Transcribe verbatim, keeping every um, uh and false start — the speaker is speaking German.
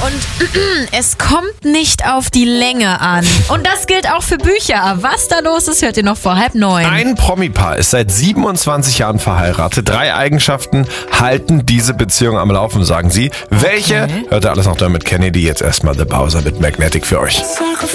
und es kommt nicht auf die Länge an. Und das gilt auch für Bücher. Was da los ist, hört ihr noch vor halb neun. Ein Promi-Paar ist seit siebenundzwanzig Jahren verheiratet. Drei Eigenschaften halten diese Beziehung am Laufen, sagen sie. Welche? Okay. Hört ihr alles noch damit Kennedy. Jetzt erstmal The Bowser mit Magnetic für euch.